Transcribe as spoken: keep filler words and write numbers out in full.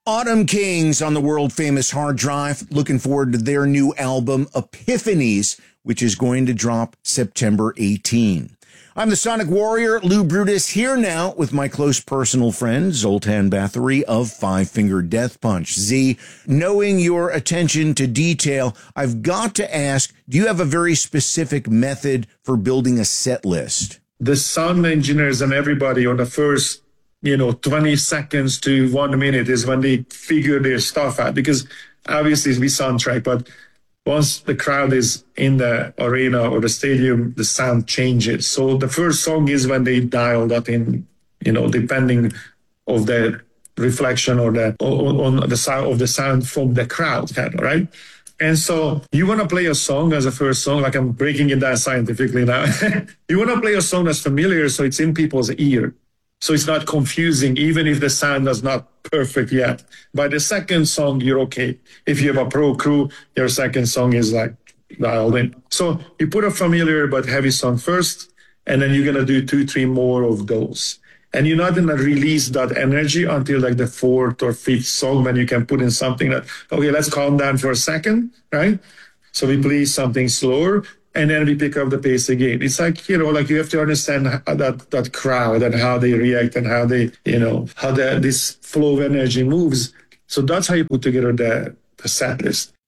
Autumn Kings on the world-famous hard drive. Looking forward to their new album, Epiphanies, which is going to drop September eighteenth. I'm the Sonic Warrior, Lou Brutus, here now with my close personal friend, Zoltan Bathory of Five Finger Death Punch. Z, knowing your attention to detail, I've got to ask, do you have a very specific method for building a set list? The sound engineers and everybody on the first, you know, twenty seconds to one minute is when they figure their stuff out, because obviously we soundtrack, but once the crowd is in the arena or the stadium, the sound changes. So the first song is when they dial that in, you know, depending of the reflection or the on, on the sound of the sound from the crowd, kind of, right? And so you want to play a song as a first song, like I'm breaking it down scientifically now. You want to play a song that's familiar, so it's in people's ear. So it's not confusing, even if the sound is not perfect yet. By the second song, you're okay. If you have a pro crew, your second song is like dialed in. So you put a familiar but heavy song first, and then you're going to do two, three more of those. And you're not going to release that energy until like the fourth or fifth song, when you can put in something that, okay, let's calm down for a second, right? So we play something slower, and then we pick up the pace again. It's like, you know, like you have to understand that that crowd and how they react and how they, you know, how the, this flow of energy moves. So that's how you put together the, the set list.